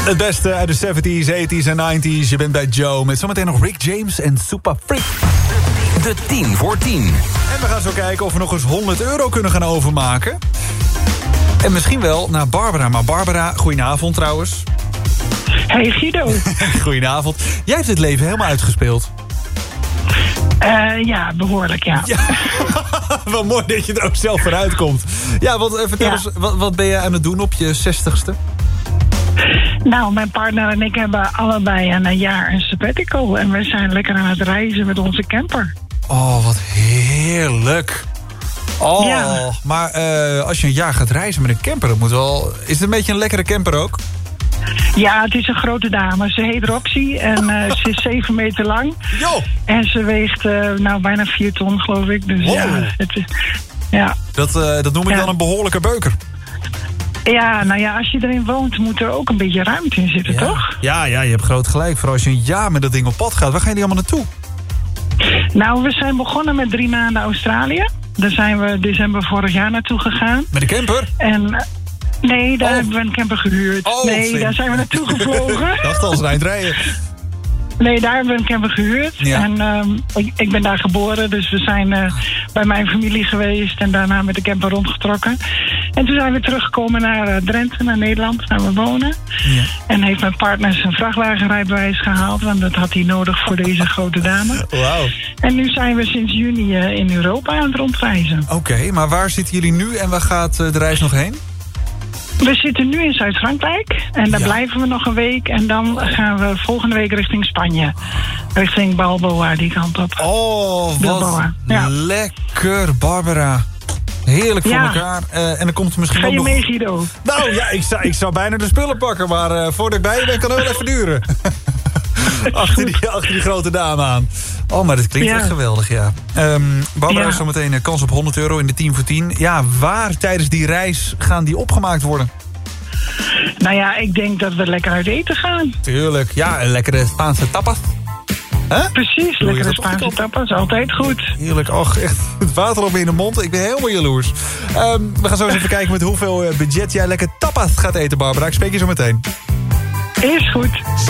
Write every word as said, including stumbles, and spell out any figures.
Het beste uit de zeventies, tachtiger en negentiger. Je bent bij Joe met zometeen nog Rick James en Super Freak. De tien voor tien. En we gaan zo kijken of we nog eens honderd euro kunnen gaan overmaken. En misschien wel naar Barbara. Maar Barbara, goedenavond trouwens. Hey Guido. Goedenavond. Jij hebt het leven helemaal uitgespeeld. Uh, ja, behoorlijk, ja. ja. Wat mooi dat je er ook zelf vooruit komt. Ja, wat, vertel ja. eens, wat, wat ben je aan het doen op je zestigste? Nou, mijn partner en ik hebben allebei een jaar een sabbatical. En we zijn lekker aan het reizen met onze camper. Oh, wat heerlijk. Oh, ja. maar uh, als je een jaar gaat reizen met een camper, dat moet wel... Is het een beetje een lekkere camper ook? Ja, het is een grote dame. Ze heet Roxy en uh, ze is zeven meter lang. Jo. En ze weegt uh, nou bijna vier ton, geloof ik. Dus wow. ja, het is, ja. Dat, uh, dat noem ik ja. dan een behoorlijke beuker. Ja, nou ja, als je erin woont, moet er ook een beetje ruimte in zitten, ja. toch? Ja, ja, je hebt groot gelijk. Vooral als je een jaar met dat ding op pad gaat. Waar ga je die allemaal naartoe? Nou, we zijn begonnen met drie maanden Australië. Daar zijn we december vorig jaar naartoe gegaan. Met een camper? En... Nee, daar oh. hebben we een camper gehuurd. Oh, nee, slim. daar zijn we naartoe gevlogen. Ik dacht al, ze eind rijden. Nee, daar hebben we een camper gehuurd. Ja. En um, ik, ik ben daar geboren, dus we zijn uh, bij mijn familie geweest... en daarna met de camper rondgetrokken. En toen zijn we teruggekomen naar uh, Drenthe, naar Nederland, waar we wonen. Ja. En heeft mijn partner zijn vrachtwagenrijbewijs gehaald... want dat had hij nodig voor deze grote dame. Wauw. En nu zijn we sinds juni uh, in Europa aan het rondreizen. Oké, okay, maar waar zitten jullie nu en waar gaat uh, de reis nog heen? We zitten nu in Zuid-Frankrijk en daar ja. blijven we nog een week. En dan gaan we volgende week richting Spanje. Richting Balboa, die kant op. Oh, wat Balboa. Ja. lekker, Barbara. Heerlijk voor ja. elkaar. Uh, en dan komt er misschien Ga je ook mee, nog... Guido? Nou ja, ik zou, ik zou bijna de spullen pakken. Maar uh, voordat ik bij je ben, kan het wel even duren. achter, die, achter die grote dame aan. Oh, maar dit klinkt ja. echt geweldig, ja. Um, Barbara, ja. zometeen een kans op honderd euro in de tien voor tien. Ja, waar tijdens die reis gaan die opgemaakt worden? Nou ja, ik denk dat we lekker uit eten gaan. Tuurlijk, ja, een lekkere Spaanse tapas. Huh? Precies, Doe lekkere Spaanse tapas, altijd goed. Heerlijk, och, echt het water op in de mond. Ik ben helemaal jaloers. Um, we gaan zo eens even kijken met hoeveel budget jij lekker tapas gaat eten, Barbara. Ik spreek je zo meteen. Is goed.